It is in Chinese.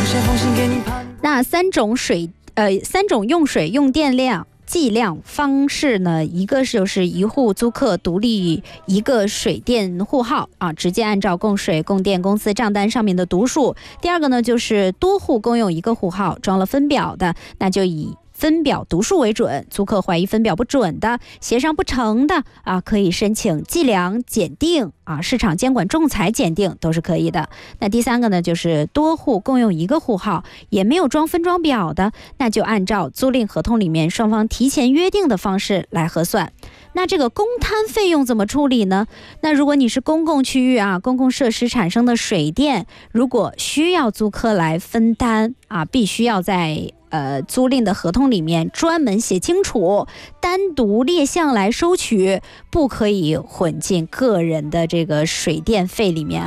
那三种用水用电量计量方式呢，一个就是一户租客独立一个水电户号啊，直接按照供水供电公司账单上面的读数。第二个呢，就是多户共用一个户号，装了分表的，那就以分表读数为准，租客怀疑分表不准的，协商不成的啊，可以申请计量检定啊，市场监管仲裁检定都是可以的。那第三个呢，就是多户共用一个户号，也没有装分装表的，那就按照租赁合同里面双方提前约定的方式来核算。那这个公摊费用怎么处理呢？那如果你是公共区域啊，公共设施产生的水电，如果需要租客来分担啊，必须要在租赁的合同里面专门写清楚，单独列项来收取，不可以混进个人的这个水电费里面